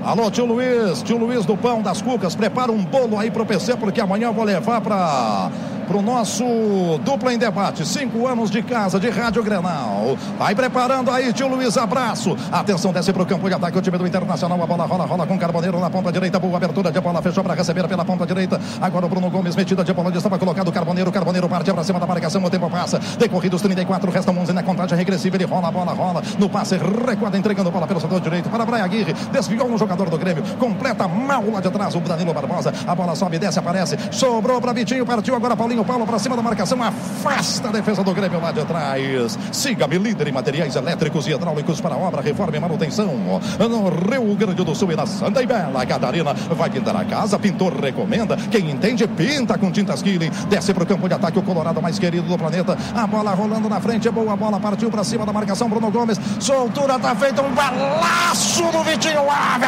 Alô, tio Luiz do Pão das Cucas, prepara um bolo aí pro PC, porque amanhã eu vou levar pro nosso Dupla em Debate, 5 anos de casa, de Rádio Grenal. Vai preparando aí, tio Luiz, abraço. Atenção, desce pro campo de ataque o time do Internacional, a bola rola com Carboneiro na ponta direita, boa abertura de bola, fechou para receber pela ponta direita. Agora o Bruno Gomes, metida de bola, onde estava colocado o Carboneiro parte pra cima da marcação, o tempo passa, decorridos 34, restam 11 na contagem regressiva, ele rola a bola, no passe, recuada, entregando bola pelo setor direito, para Brian Aguirre, desviou um jogador do Grêmio, completa mal lá de trás, o Danilo Barbosa, a bola sobe, desce, aparece, sobrou para Vitinho, partiu agora Paulo para cima da marcação, afasta a defesa do Grêmio lá de trás. Siga-me, líder em materiais elétricos e hidráulicos para obra, reforma e manutenção no Rio Grande do Sul e na Santa e Bela Catarina. Vai pintar a casa, pintor recomenda, quem entende pinta com tintas Killing. Desce para o campo de ataque o Colorado mais querido do planeta, a bola rolando na frente, boa bola, partiu para cima da marcação, Bruno Gomes, soltura, tá feito um balaço do Vitinho,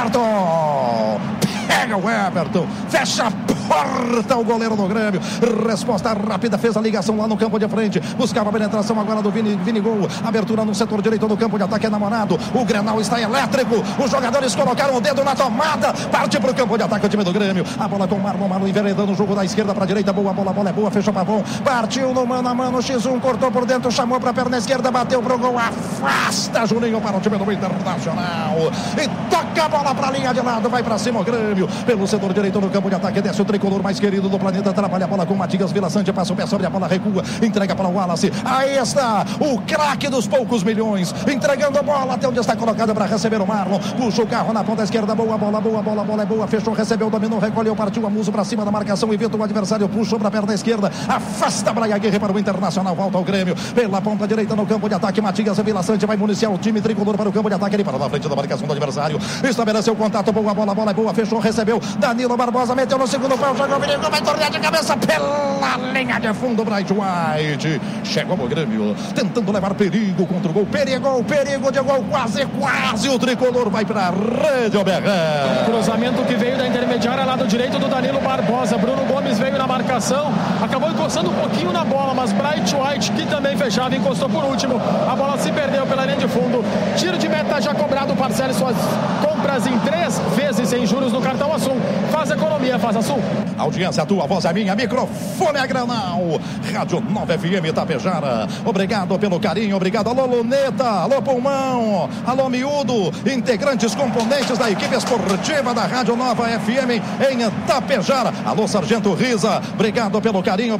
Everton pega o Everton, fecha a porta o goleiro do Grêmio, resposta rápida, fez a ligação lá no campo de frente, buscava a penetração agora do Vini Gol, abertura no setor direito do campo de ataque, é namorado, o Grenal está elétrico, os jogadores colocaram o dedo na tomada, parte para o campo de ataque o time do Grêmio, a bola com o Marlon enveredando o jogo da esquerda para a direita, boa bola é boa, fechou Pavão, partiu no mano a mano, X1, cortou por dentro, chamou para a perna esquerda, bateu pro gol, afasta Juninho para o time do Internacional, e toca a bola para a linha de lado, vai para cima o Grêmio, pelo setor direito no campo de ataque, desce o tricolor mais querido do planeta, trabalha a bola com Matias Vila Sante, passa o pé sobre a bola, recua, entrega para o Wallace, aí está o craque dos poucos milhões, entregando a bola até onde está colocada para receber o Marlon, puxa o carro na ponta esquerda, boa bola é boa, fechou, recebeu, dominou, recolheu, partiu a muso para cima da marcação, evita o adversário, puxou para a perna esquerda, afasta Brian Aguirre para o Internacional, volta ao Grêmio, pela ponta direita no campo de ataque, Matias Vila Sante vai municiar o time tricolor para o campo de ataque, ele para na frente da marcação do adversário, estabeleceu o contato, boa bola é boa, fechou, recebeu, Danilo Barbosa meteu no segundo pau, jogou o Vini, vai tornear de cabeça pela linha de fundo, Bright White chegou o Grêmio, tentando levar perigo contra o gol, perigo de gol, quase o tricolor vai para a rede, Oberré. Cruzamento que veio da intermediária, lado direito do Danilo Barbosa, Bruno Gomes veio na marcação, acabou encostando um pouquinho na bola, mas Bright White, que também fechava, encostou por último, a bola se perdeu pela linha de fundo, tiro de meta já cobrado, parcele suas compras em 3 vezes sem juros no cartão Assum, faz economia, faz Assum. Audiência, a tua voz é minha, microfone é Grenal, Rádio 9 FM Itapejara, obrigado pelo carinho, obrigado, alô Luneta, alô Pulmão, alô Miúdo, integrantes, componentes da equipe esportiva da Rádio Nova FM em Itapejara, alô Sargento Riza, obrigado pelo carinho,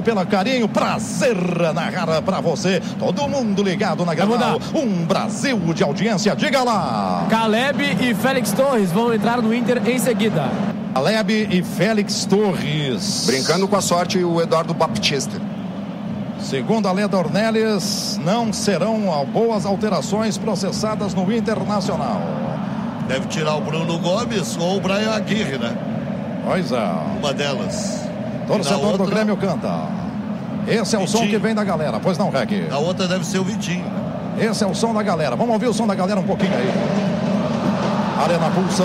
prazer narrar pra você, todo mundo ligado na Grenal, um Brasil de audiência, diga lá. Caleb e Félix Torres vão entrar no Inter em seguida. Caleb e Félix Torres. Brincando com a sorte, o Eduardo Baptista. Segundo a Leda Ornelis, não serão boas alterações processadas no Internacional. Deve tirar o Bruno Gomes ou o Brian Aguirre, né? Pois é. Uma delas. Torcedor do Grêmio canta. Esse é o som que vem da galera. Pois não, Rec? A outra deve ser o Vitinho, né? Esse é o som da galera. Vamos ouvir o som da galera um pouquinho aí. Arena pulsa,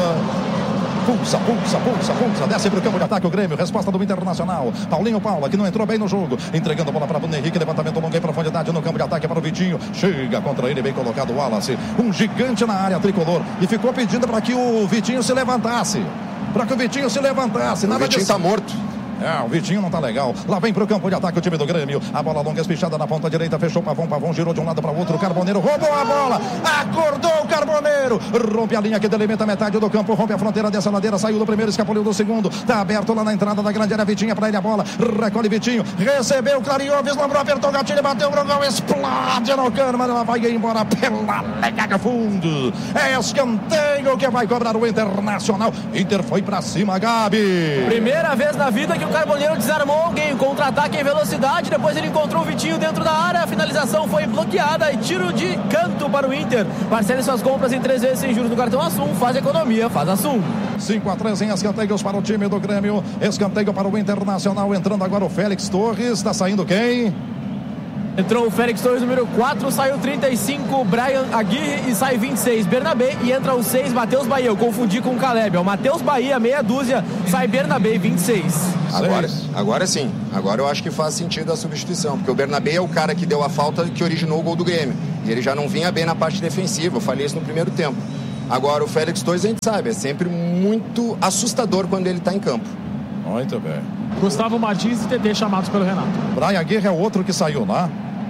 desce para o campo de ataque o Grêmio, resposta do Internacional, Paulinho Paula, que não entrou bem no jogo, entregando a bola para Bruno Henrique, levantamento longo em profundidade no campo de ataque para o Vitinho, chega contra ele, bem colocado o Wallace, um gigante na área tricolor, e ficou pedindo para que o Vitinho se levantasse, nada o Vitinho disso. está morto. O Vitinho não tá legal. Lá vem pro campo de ataque o time do Grêmio. A bola longa espichada na ponta direita. Fechou Pavão girou de um lado para o outro. Carboneiro roubou a bola. Acordou o Carboneiro. Rompe a linha que delimita metade do campo. Rompe a fronteira dessa ladeira. Saiu do primeiro, escapuliu do segundo. Tá aberto lá na entrada da grande área. Vitinho para ele a bola. Recolhe Vitinho. Recebeu, clareou, vislumbrou, apertou o gatilho, bateu pro gol. Explode no cano, mas ela vai embora pela linha de fundo. É escanteio que vai cobrar o Internacional. Inter foi pra cima, Gabi. Primeira vez na vida que o Carboneiro desarmou alguém, contra-ataque em velocidade, depois ele encontrou o Vitinho dentro da área, a finalização foi bloqueada e tiro de canto para o Inter. Parcele suas compras em 3 vezes sem juros no cartão Assum, faz economia, faz Assum. 5-3 em escanteios para o time do Grêmio, escanteio para o Internacional, entrando agora o Félix Torres, está saindo quem? Entrou o Félix Torres, número 4, saiu 35, Brian Aguirre e sai 26, Bernabé, e entra o 6, Matheus Bahia. Eu confundi com o Caleb, o Matheus Bahia, meia dúzia, sai Bernabé, 26. Agora sim, agora eu acho que faz sentido a substituição, porque o Bernabé é o cara que deu a falta que originou o gol do Grêmio, e ele já não vinha bem na parte defensiva, eu falei isso no primeiro tempo. Agora, o Félix Torres, a gente sabe, é sempre muito assustador quando ele está em campo. Muito bem. Gustavo Martins e TT chamados pelo Renato. Brian Guerra é o outro que saiu, né?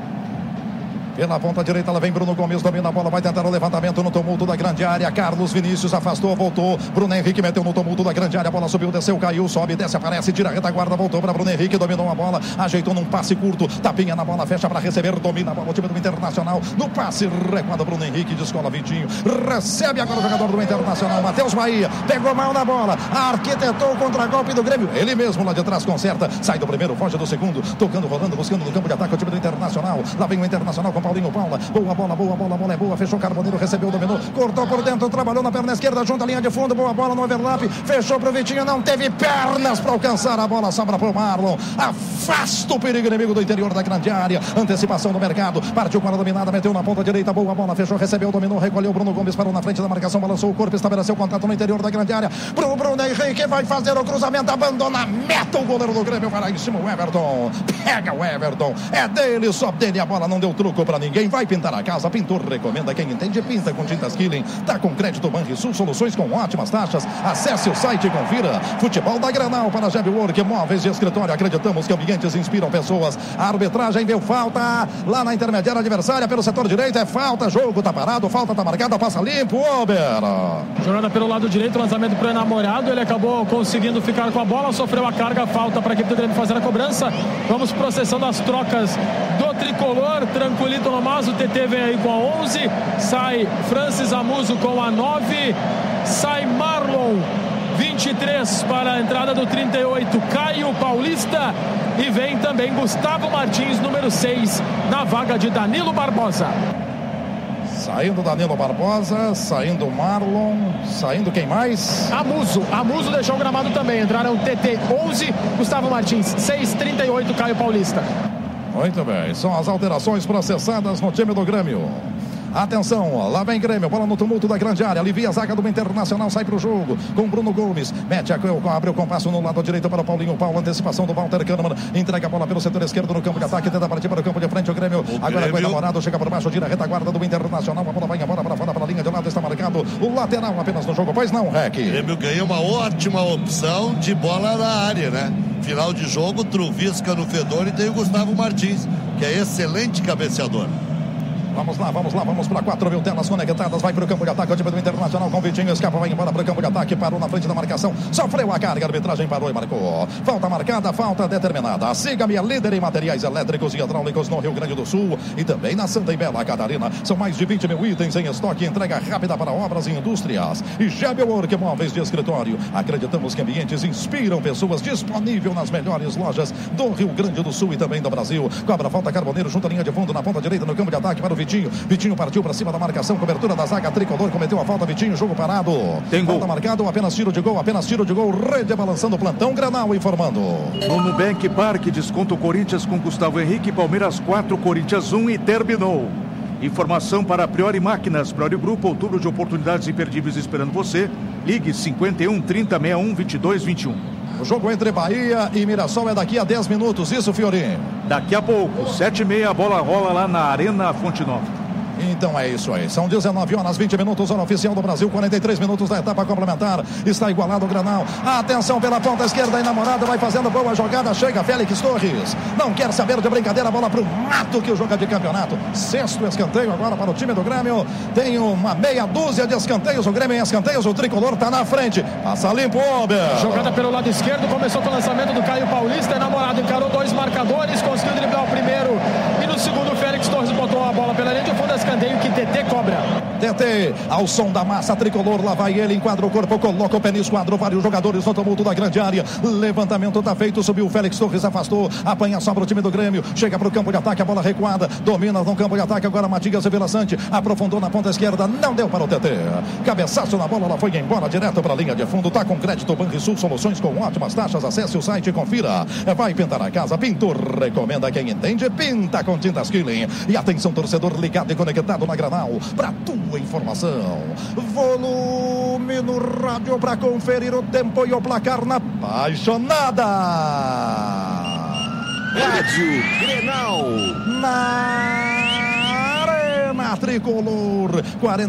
Pela ponta direita, lá vem Bruno Gomes, domina a bola, vai tentar o levantamento no tumulto da grande área. Carlos Vinícius afastou, voltou. Bruno Henrique meteu no tumulto da grande área, a bola subiu, desceu, caiu, sobe, desce, aparece, tira a retaguarda, voltou para Bruno Henrique, dominou a bola, ajeitou num passe curto, tapinha na bola, fecha para receber, domina a bola, o time do Internacional, no passe, recuada Bruno Henrique, descola Vitinho, recebe agora o jogador do Internacional, Matheus Bahia, pegou mal na bola, arquitetou o contra-golpe do Grêmio, ele mesmo lá de trás conserta, sai do primeiro, foge do segundo, tocando, rolando, buscando no campo de ataque o time do Internacional, lá vem o Internacional com Paulinho Paula, boa bola, boa bola, a bola é boa, fechou Carboneiro, recebeu, dominou, cortou por dentro, trabalhou na perna esquerda, junto à linha de fundo, boa bola no overlap, fechou pro Vitinho, não teve pernas para alcançar a bola, sobra pro Marlon, afasta o perigo inimigo do interior da grande área, antecipação do mercado, partiu com a dominada, meteu na ponta direita, boa bola, fechou, recebeu, dominou, recolheu, Bruno Gomes parou na frente da marcação, balançou o corpo, estabeleceu o contato no interior da grande área, pro Bruno Henrique, vai fazer o cruzamento, abandona, meta o goleiro do Grêmio, vai lá em cima o Everton, pega o Everton, é dele, só dele, a bola não deu truco para ninguém, vai pintar a casa, pintor recomenda, quem entende, pinta com tintas Killing, tá com crédito Banrisul, soluções com ótimas taxas, acesse o site e confira, futebol da Granal para Jabwork, móveis de escritório, acreditamos que ambientes inspiram pessoas, a arbitragem viu falta, lá na intermediária adversária, pelo setor direito, é falta, jogo tá parado, falta tá marcada, passa limpo, Ober. Jogada pelo lado direito, lançamento pro enamorado, ele acabou conseguindo ficar com a bola, sofreu a carga, falta para a equipe do Grêmio fazer a cobrança, vamos processando as trocas do tricolor, tranquilito no mas, o TT vem aí com a 11, sai Francis Amuso com a 9, sai Marlon 23 para a entrada do 38, Caio Paulista, e vem também Gustavo Martins, número 6, na vaga de Danilo Barbosa. Saindo Danilo Barbosa, saindo Marlon, saindo quem mais? Amuso deixou o gramado também, entraram TT 11, Gustavo Martins 6, 38, Caio Paulista. Muito bem, são as alterações processadas no time do Grêmio. Atenção, lá vem Grêmio, bola no tumulto da grande área, alivia a zaga do Internacional, sai pro jogo, com Bruno Gomes, mete abre o compasso no lado direito para o Paulinho Paulo, antecipação do Walter Kahneman, entrega a bola pelo setor esquerdo no campo de ataque, tenta partir para o campo de frente, o Grêmio, agora com o enamorado, chega por baixo, tira a retaguarda do Internacional, a bola vai embora para fora, para a linha de lado, está marcado o lateral apenas no jogo, pois não, Rec? O Grêmio ganha uma ótima opção de bola na área, né? Final de jogo, Truvisca no fedor e tem o Gustavo Martins, que é excelente cabeceador. Vamos lá, vamos para 4.000 telas conectadas, vai para o campo de ataque, o time do Internacional com Vitinho, escapa, vai embora para o campo de ataque, parou na frente da marcação, sofreu a carga, a arbitragem parou e marcou. Falta marcada, falta determinada. Siga-me, a líder em materiais elétricos e hidráulicos no Rio Grande do Sul e também na Santa e Bela Catarina. São mais de 20 mil itens em estoque, entrega rápida para obras e indústrias. E Jabwork, móveis de escritório. Acreditamos que ambientes inspiram pessoas, disponível nas melhores lojas do Rio Grande do Sul e também do Brasil. Cobra falta Carboneiro, junto à linha de fundo na ponta direita no campo de ataque para o Vitinho partiu para cima da marcação, cobertura da zaga tricolor, cometeu a falta, Vitinho, jogo parado. Tem gol. Falta marcado, apenas tiro de gol, rede balançando, plantão Granal informando. No Nubank Parque, desconto Corinthians com Gustavo Henrique, Palmeiras 4, Corinthians 1 e terminou. Informação para a Priori Máquinas, Priori Grupo, outubro de oportunidades imperdíveis esperando você. Ligue 51 30 61 22 21. O jogo entre Bahia e Mirassol é daqui a 10 minutos, isso, Fiorinho? Daqui a pouco, 7h30, a bola rola lá na Arena Fonte Nova. Então é isso aí, são 19 horas 20 minutos, hora oficial do Brasil, 43 minutos da etapa complementar, está igualado o Granal, atenção pela ponta esquerda, a enamorada vai fazendo boa jogada, chega Félix Torres, não quer saber de brincadeira, a bola pro mato que joga de campeonato, 6º escanteio agora para o time do Grêmio, tem uma meia dúzia de escanteios, o Grêmio em escanteios, o tricolor tá na frente, passa limpo, Ober. Jogada pelo lado esquerdo, começou com o lançamento do Caio Paulista, enamorado encarou 2 marcadores, conseguiu driblar o primeiro e no segundo o Félix Torres botou a bola pela linha de fundo, escanteio que TT cobra. TT, ao som da massa tricolor, lá vai ele, enquadra o corpo, coloca o pé no esquadro, vários jogadores no tumulto da grande área, levantamento tá feito, subiu o Félix Torres, afastou, apanha só para o time do Grêmio, chega para o campo de ataque, a bola recuada, domina no campo de ataque, agora Matias Vila Sante, aprofundou na ponta esquerda, não deu para o TT, cabeçaço na bola, ela foi embora direto para a linha de fundo, tá com crédito Banrisul, soluções com ótimas taxas, acesse o site e confira, vai pintar a casa, pintor recomenda, quem entende, pinta com tintas Killing, e atenção torcedor ligado e conectado na Granal, para tua informação, volume no rádio para conferir o tempo e o placar na apaixonada. Rádio Grenal. Na na tricolor.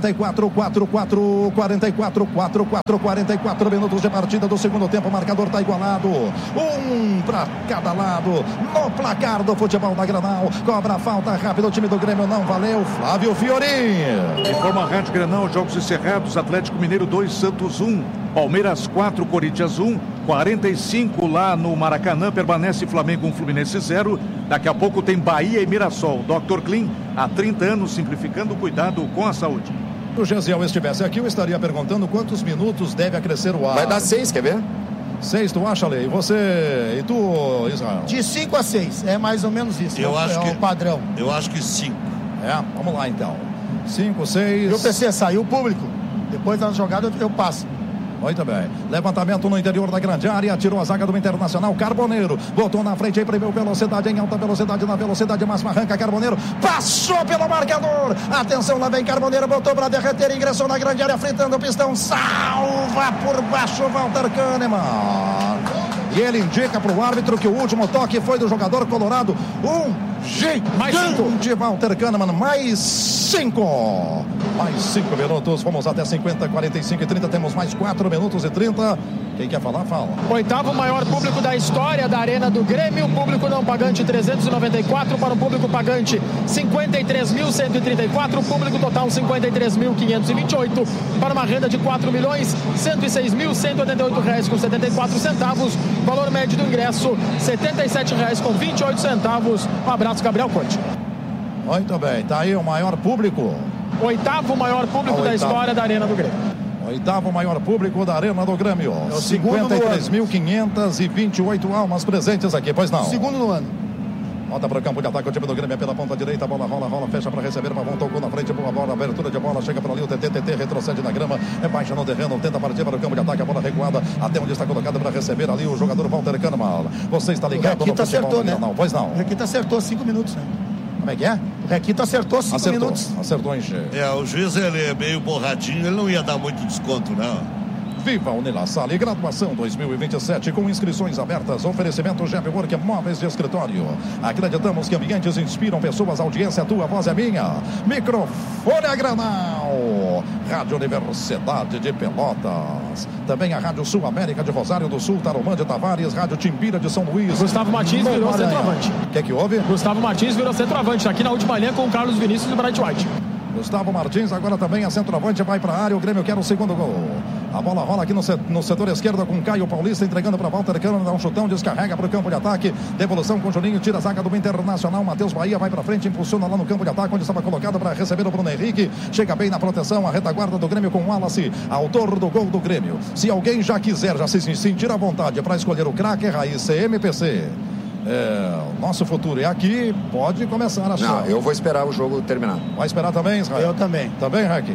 44 minutos de partida do segundo tempo. O marcador está igualado. Um para cada lado. No placar do futebol da Grenal. Cobra a falta rápida. O time do Grêmio não valeu. Flávio Fiorin. Informa a Rádio Grenal. Jogos encerrados. Atlético Mineiro 2, Santos 1. Palmeiras 4, Corinthians 1. 45 lá no Maracanã. Permanece Flamengo 1, Fluminense 0. Daqui a pouco tem Bahia e Mirassol. Dr. Clean, há 30 anos, simplificando o cuidado com a saúde. Se o Gesiel estivesse aqui, eu estaria perguntando quantos minutos deve acrescer o ar. Vai dar 6, quer ver? 6, tu acha, Lei? Você e tu, Israel? De 5 a 6, é mais ou menos isso. Eu acho que o padrão. Eu acho que 5. Vamos lá então. 5, 6. E o PC saiu o público. Depois da jogada eu passo. Muito bem. Levantamento no interior da grande área. Tirou a zaga do Internacional. Carboneiro. Botou na frente. Imprimiu velocidade em alta velocidade. Na velocidade máxima. Arranca Carboneiro. Passou pelo marcador. Atenção, lá vem Carboneiro. Botou para derreter. Ingressou na grande área. Fritando o pistão. Salva por baixo Walter Kahneman. E ele indica para o árbitro que o último toque foi do jogador colorado. Mais 5 de Walter Kahneman. Mais 5 minutos. Vamos até 50, 45 e 30. Temos mais 4 minutos e 30. Quem quer falar, fala. Oitavo maior público da história da Arena do Grêmio. Público não pagante 394 para o público pagante 53.134. Público total 53.528 para uma renda de R$4.106.188,74. Valor médio do ingresso R$77,28. Um abraço, Gabriel Conte. Muito bem, tá aí o maior público. Oitavo maior público da história da Arena do Grêmio. Oitavo maior público da Arena do Grêmio. 53.528 almas presentes aqui, pois não? Segundo no ano. Volta para o campo de ataque, o time do Grêmio é pela ponta direita, bola rola, fecha para receber, Pavão tocou na frente, boa bola, abertura de bola, chega para ali o TT, retrocede na grama, baixa no terreno, tenta partir para o campo de ataque, a bola recuada, até onde está colocado para receber ali o jogador Walter Kahneman. Você está ligado no futebol acertou, né? Não, pois não. O Requito acertou 5 minutos, né? Como é que é? O Requito acertou 5 minutos. Acertou em cheio. O juiz, ele é meio borradinho, ele não ia dar muito desconto, não. Viva a Unilassale, graduação 2027 com inscrições abertas, oferecimento Work móveis de escritório. Acreditamos que ambientes inspiram pessoas, audiência, tua voz é minha. Microfone a Grenal. Rádio Universidade de Pelotas. Também a Rádio Sul América de Rosário do Sul, Tarumã de Tavares, Rádio Timbira de São Luís. Gustavo Martins virou centroavante. O que houve? Gustavo Martins virou centroavante, aqui na última linha com o Carlos Vinícius e o Bright White. Gustavo Martins agora também é centroavante, vai para a área, o Grêmio quer o segundo gol. A bola rola aqui no setor esquerdo com Caio Paulista, entregando para Walter Kahneman, dá um chutão, descarrega para o campo de ataque, devolução com Juninho, tira a zaga do Internacional, Matheus Bahia vai para frente, impulsiona lá no campo de ataque, onde estava colocado para receber o Bruno Henrique, chega bem na proteção, a retaguarda do Grêmio com o Wallace, autor do gol do Grêmio. Se alguém já quiser, já se sentir à vontade para escolher o craque Raiz CMPC, nosso futuro é aqui, pode começar a Não, eu vou esperar o jogo terminar. Vai esperar também, Israel? Eu também. Também, Raque?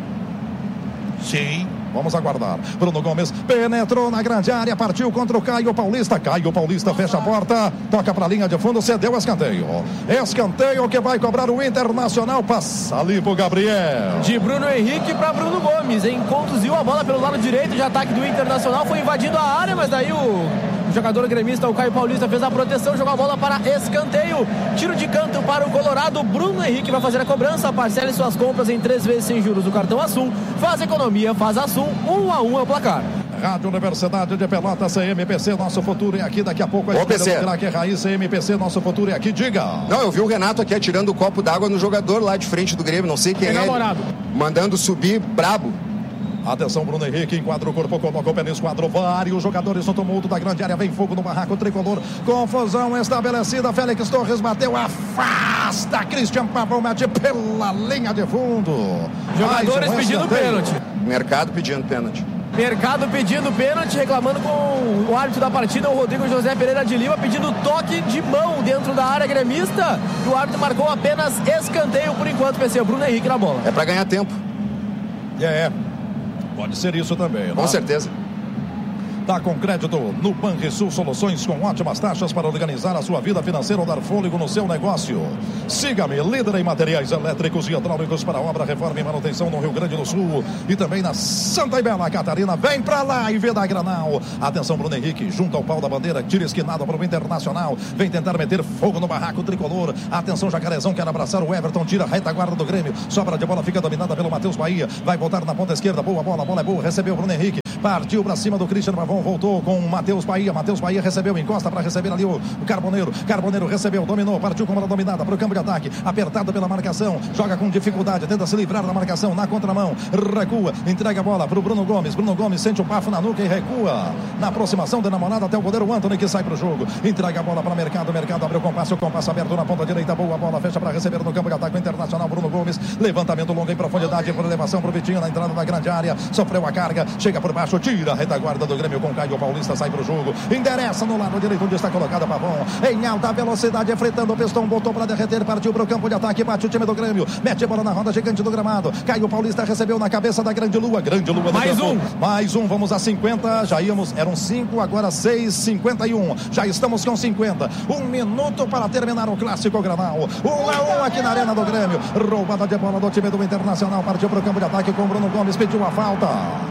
Sim. Vamos aguardar. Bruno Gomes penetrou na grande área, partiu contra o Caio Paulista. Caio Paulista fecha a porta, toca para a linha de fundo, cedeu escanteio. Escanteio que vai cobrar o Internacional. Passa ali pro Gabriel. De Bruno Henrique para Bruno Gomes, hein? Conduziu a bola pelo lado direito de ataque do Internacional, foi invadindo a área, mas daí o jogador gremista, o Caio Paulista, fez a proteção, jogou a bola para escanteio. Tiro de canto para o Colorado. Bruno Henrique vai fazer a cobrança. Parcele suas compras em 3 vezes sem juros do cartão Assum. Faz economia, faz Assum. 1-1 é o placar. Rádio Universidade de Pelotas, CMPC, nosso futuro é aqui. Daqui a pouco a escolha do craque Raiz, CMPC, nosso futuro é aqui. Diga. Não, eu vi o Renato aqui atirando o copo d'água no jogador lá de frente do Grêmio, não sei quem é. Namorado. Mandando subir brabo. Atenção, Bruno Henrique, enquadra o corpo, coloca o pé no esquadro, vários jogadores no tumulto da grande área, vem fogo no barraco tricolor, confusão estabelecida, Félix Torres bateu, afasta, Christian Pavão mete pela linha de fundo. Jogadores pedindo pênalti. Mercado pedindo pênalti. Mercado pedindo pênalti, reclamando com o árbitro da partida, o Rodrigo José Pereira de Lima, pedindo toque de mão dentro da área gremista, e o árbitro marcou apenas escanteio por enquanto, PC, o Bruno Henrique na bola. É pra ganhar tempo. Pode ser isso também, né? Com certeza. Tá com crédito no Banrisul, soluções com ótimas taxas para organizar a sua vida financeira ou dar fôlego no seu negócio. Siga-me, líder em materiais elétricos e hidráulicos para obra, reforma e manutenção no Rio Grande do Sul e também na Santa e Bela Catarina. Vem pra lá e vê da Granal. Atenção, Bruno Henrique, junto ao pau da bandeira, tira esquinada para o Internacional. Vem tentar meter fogo no barraco tricolor. Atenção, Jacarezão quer abraçar o Everton, tira a retaguarda do Grêmio. Sobra de bola, fica dominada pelo Matheus Bahia. Vai voltar na ponta esquerda, boa bola, a bola é boa. Recebeu o Bruno Henrique, partiu pra cima do Christian Pavão, voltou com o Matheus Bahia. Matheus Bahia recebeu, encosta para receber ali o Carboneiro. Carboneiro recebeu, dominou, partiu com bola dominada para o campo de ataque. Apertado pela marcação, joga com dificuldade, tenta se livrar da marcação, na contramão, recua, entrega a bola para o Bruno Gomes. Bruno Gomes sente o bafo na nuca e recua. Na aproximação da namorada até o goleiro Antony, que sai pro jogo. Entrega a bola para Mercado, Mercado abre o compasso aberto na ponta direita, boa bola, fecha para receber no campo de ataque o Internacional. Bruno Gomes, levantamento longo em profundidade, por elevação pro Vitinho na entrada da grande área, sofreu a carga, chega por baixo, tira a retaguarda do Grêmio com Caio Paulista, sai pro jogo, endereça no lado direito onde está colocado Pavão, em alta velocidade, enfrentando o pistão, botou para derreter, partiu pro campo de ataque, bate o time do Grêmio, mete a bola na roda gigante do gramado. Caio Paulista recebeu na cabeça da Grande Lua do mais um, vamos a 50, já íamos, eram 5, agora 6:51, já estamos com 50, 1 minuto para terminar o clássico Granal, 1-1 aqui na Arena do Grêmio. Roubada de bola do time do Internacional, partiu pro campo de ataque com Bruno Gomes, pediu a falta,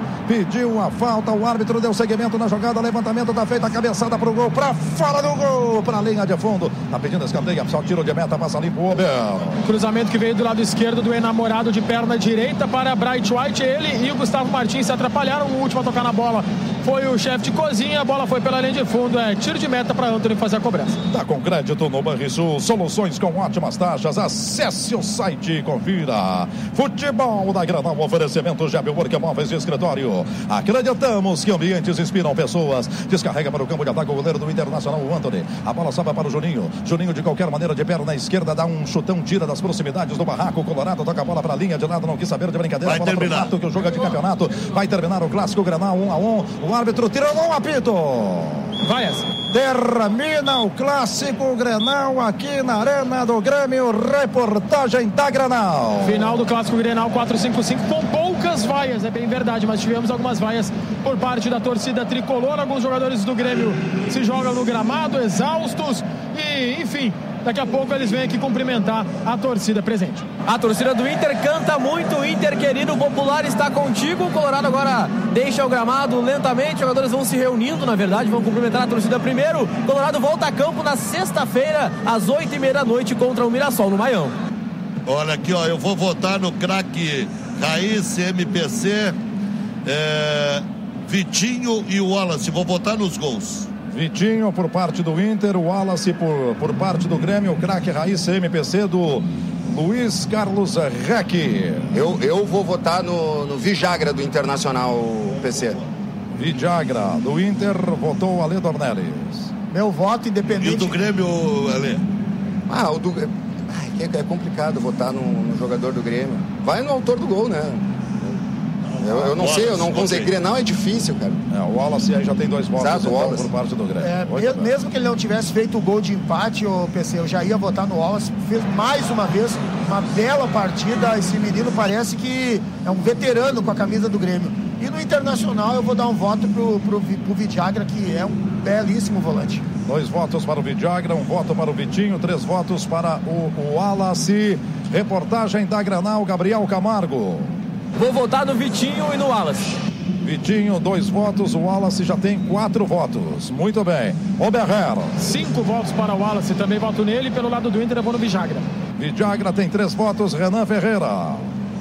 o árbitro deu seguimento na jogada, levantamento tá feito, a cabeçada pro gol, pra fora do gol, pra linha de fundo, tá pedindo escanteio, só tiro de meta, passa limpo o Ober. Cruzamento que veio do lado esquerdo do enamorado de perna direita para Bright White, ele e o Gustavo Martins se atrapalharam, o último a tocar na bola foi o chefe de cozinha, a bola foi pela linha de fundo, tiro de meta para Antony fazer a cobrança. Tá com crédito no Banrisul, soluções com ótimas taxas, acesse o site e confira. Futebol da Granal, oferecimento Gebel Móveis de Escritório. Acreditamos que ambientes inspiram pessoas. Descarrega para o campo de ataque o goleiro do Internacional, o Antony. A bola sobe para o Juninho. Juninho de qualquer maneira de perna esquerda dá um chutão, tira das proximidades do barraco. Colorado toca a bola para a linha de lado, não quis saber de brincadeira. Vai terminar. Que o jogo é de campeonato. Vai terminar o clássico Granal 1-1. O árbitro tirou um apito. Vai Termina o clássico Grenal aqui na Arena do Grêmio. Reportagem da Granal. Final do clássico Grenal 455 com poucas vaias, é bem verdade, mas tivemos algumas vaias por parte da torcida tricolor. Alguns jogadores do Grêmio se jogam no gramado, exaustos e, enfim, daqui a pouco eles vêm aqui cumprimentar a torcida presente. A torcida do Inter canta muito, o Inter querido, o popular está contigo. O Colorado agora deixa o gramado lentamente, os jogadores vão se reunindo, na verdade, vão cumprimentar a torcida primeiro. O Colorado volta a campo na sexta-feira, às 8:30 da noite, contra o Mirassol, no Maião. Olha aqui, ó, eu vou votar no craque Raiz, MPC, Vitinho e o Wallace, vou votar nos gols. Vitinho por parte do Inter, o Wallace por parte do Grêmio, o craque Raiz MPC do Luiz Carlos Reck. Eu vou votar no Vijagra do Internacional, PC. Vijagra do Inter, votou o Ale Dornelles. Meu voto independente. E o do Grêmio, Ale? O do Grêmio. É complicado votar no jogador do Grêmio. Vai no autor do gol, né? Eu não sei, eu não consegui. Grenal é difícil, cara. O Wallace aí já tem 2 votos. Exato, então, por parte do Grêmio. Mesmo que ele não tivesse feito o gol de empate, o PC, eu já ia votar no Wallace. Fez mais uma vez uma bela partida. Esse menino parece que é um veterano com a camisa do Grêmio. E no Internacional eu vou dar um voto pro Vijagra, que é um belíssimo volante. 2 votos para o Vijagra, 1 voto para o Vitinho, 3 votos para o Wallace. Reportagem da Granal, Gabriel Camargo. Vou votar no Vitinho e no Wallace. Vitinho, 2 votos, o Wallace já tem 4 votos. Muito bem. Oberher. 5 votos para o Wallace, também voto nele. Pelo lado do Inter eu vou no Vijagra. Vijagra tem 3 votos, Renan Ferreira.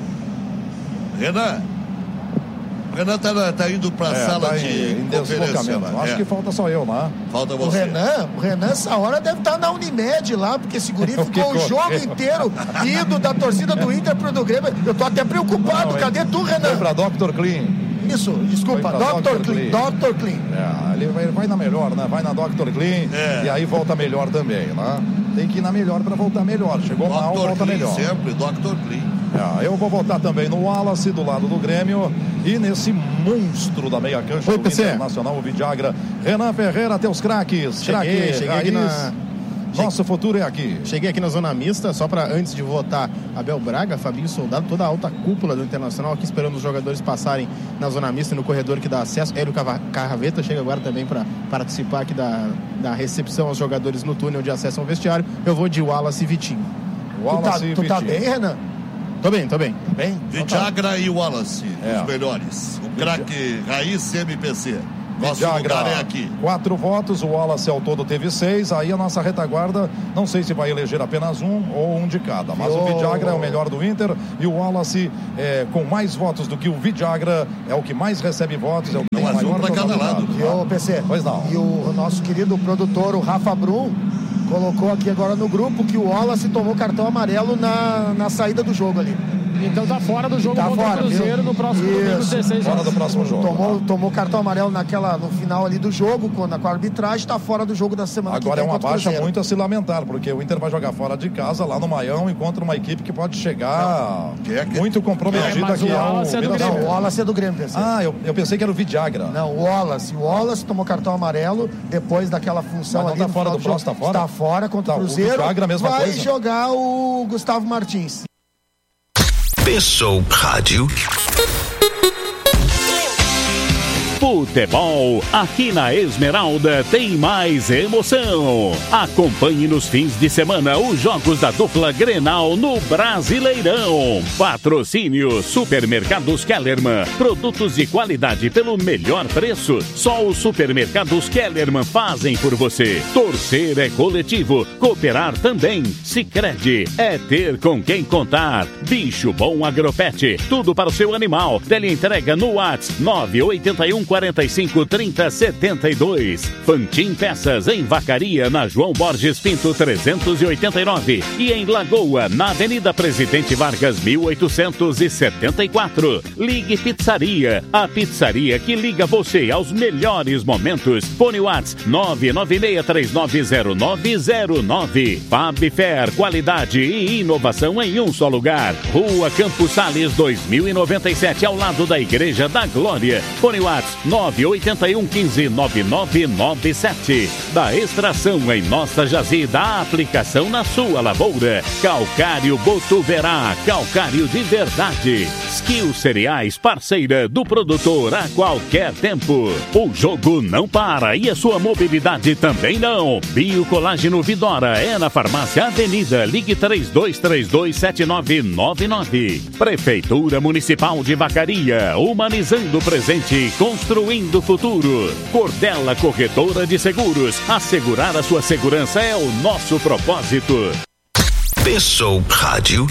Renan tá indo para a sala de deslocamento. Acho que falta só eu, né? Falta você. O Renan, essa hora deve estar na Unimed lá, porque esse guri ficou o jogo inteiro indo da torcida do Inter pro do Grêmio. Eu tô até preocupado. Cadê tu, Renan? Foi pra Dr. Clean. Isso, desculpa, Dr. Clean. Ele vai na melhor, né? Vai na Dr. Clean e aí volta melhor também, né? Tem que ir na melhor para voltar melhor. Chegou Dr. mal, volta Clean, melhor. Sempre, Dr. Clean. Eu vou votar também no Wallace, do lado do Grêmio, e nesse monstro da meia cancha do Internacional, o Vijagra. Renan Ferreira, teus craques. Cheguei Nosso futuro é aqui. Cheguei aqui na zona mista, só para antes de votar Abel Braga, Fabinho Soldado, toda a alta cúpula do Internacional aqui esperando os jogadores passarem na zona mista, no corredor que dá acesso. Hélio Carraveta chega agora também para participar aqui da recepção aos jogadores no túnel de acesso ao vestiário. Eu vou de Wallace e Vitinho. Tu tá bem, Renan? Tô bem. Vidagra e Wallace, os melhores. O craque raiz MPC. Nosso lugar é aqui. 4 votos, o Wallace ao todo teve 6. Aí a nossa retaguarda, não sei se vai eleger apenas um ou um de cada. Mas o Vidagra é o melhor do Inter e o Wallace, com mais votos do que o Vidagra, é o que mais recebe votos. É o que tem maior para cada lado. E o PC, pois não. E o nosso querido produtor, o Rafa Brum, colocou aqui agora no grupo que o Wallace tomou cartão amarelo na saída do jogo ali. Então tá fora do jogo contra o Cruzeiro no próximo domingo, 16 horas. Fora do próximo jogo. Tomou cartão amarelo no final ali do jogo, com a arbitragem, tá fora do jogo da semana que vem. Agora é uma baixa muito a se lamentar, porque o Inter vai jogar fora de casa, lá no Maião, encontra uma equipe que pode chegar muito comprometida aqui. O Wallace é do Grêmio, PC. Eu pensei que era o Vidagra. Não, o Wallace tomou cartão amarelo depois daquela função ali. Tá fora do próximo, tá fora? Tá fora contra o Cruzeiro. O Vidagra, mesma vai coisa. jogar o Gustavo Martins. Pessoal Rádio. Futebol, aqui na Esmeralda tem mais emoção. Acompanhe nos fins de semana os jogos da dupla Grenal no Brasileirão. Patrocínio Supermercados Kellerman. Produtos de qualidade pelo melhor preço. Só os Supermercados Kellerman fazem por você. Torcer é coletivo, cooperar também. Sicredi é ter com quem contar. Bicho Bom Agropet, tudo para o seu animal. Teleentrega no WhatsApp 981 45 30 72. Fantin Peças em Vacaria, na João Borges Pinto 389 e em Lagoa, na Avenida Presidente Vargas 1874. Ligue Pizzaria, a pizzaria que liga você aos melhores momentos. Fone WhatsApp 996390909. Fabfer, qualidade e inovação em um só lugar. Rua Campos Sales 2097, ao lado da Igreja da Glória. Fone WhatsApp 981 15 9997. Da extração em nossa jazida, a aplicação na sua lavoura. Calcário Botuverá, calcário de verdade. Skill Cereais, parceira do produtor a qualquer tempo. O jogo não para e a sua mobilidade também não. Biocolágeno Vidora é na Farmácia Avenida. Ligue 32227999. Prefeitura Municipal de Vacaria, humanizando o presente, construindo o futuro. Cordela Corretora de Seguros. Assegurar a sua segurança é o nosso propósito. Pessoal Rádio.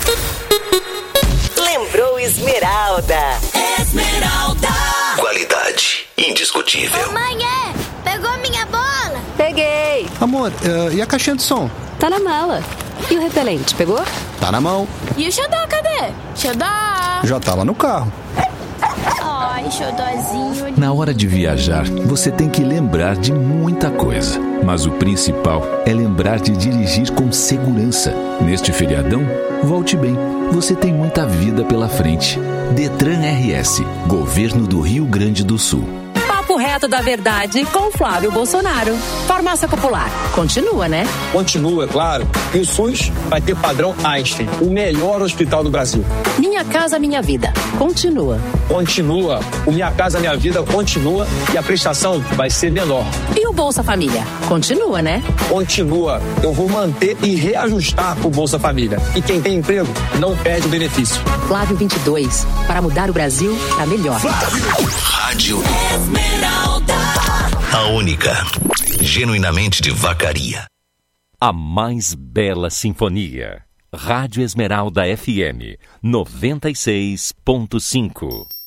Lembrou Esmeralda. Esmeralda. Qualidade indiscutível. Ô, mãe, pegou minha bola? Peguei. Amor, e a caixinha de som? Tá na mala. E o repelente, pegou? Tá na mão. E o xodó, cadê? Xodó! Já tá lá no carro. Ai, xodózinho. Na hora de viajar, você tem que lembrar de muita coisa. Mas o principal é lembrar de dirigir com segurança. Neste feriadão, volte bem. Você tem muita vida pela frente. Detran RS, Governo do Rio Grande do Sul. Papo reto da verdade com Flávio Bolsonaro. Farmácia Popular. Continua, né? Continua, claro. E o SUS vai ter padrão Einstein, o melhor hospital do Brasil. Minha Casa Minha Vida. Continua. Continua. O Minha Casa Minha Vida continua e a prestação vai ser menor. E o Bolsa Família? Continua, né? Continua. Eu vou manter e reajustar o Bolsa Família. E quem tem emprego não perde o benefício. Flávio 22. Para mudar o Brasil para melhor. Flávio. Rádio Esmeralda. A única. Genuinamente de Vacaria. A mais bela sinfonia. Rádio Esmeralda FM 96.5.